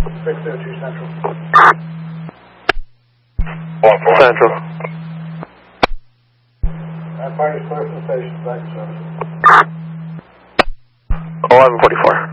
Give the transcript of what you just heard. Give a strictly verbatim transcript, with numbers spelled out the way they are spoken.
six oh two Central. Central. That party's clear from the station, back to service. eleven forty-four.